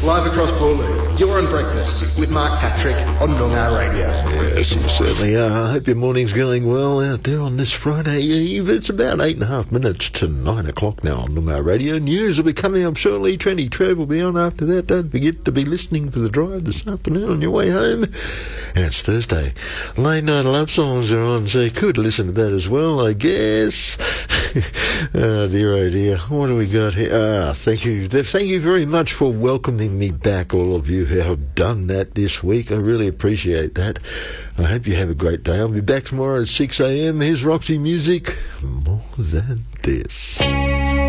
Live across Brawley, you're on Breakfast with Mark Patrick on Noongar Radio. Yes, you certainly are. I hope your morning's going well out there on this Friday Eve. It's about 8.5 minutes to 9 o'clock now on Noongar Radio. News will be coming up shortly. Trendy Trev will be on after that. Don't forget to be listening for the drive this afternoon on your way home. And it's Thursday. Late night love songs are on, so you could listen to that as well, I guess. Oh dear, what do we got here? Thank you very much for welcoming me back, all of you who have done that this week. I really appreciate that. I hope you have a great day. I'll be back tomorrow at 6 a.m. Here's Roxy Music, More Than This.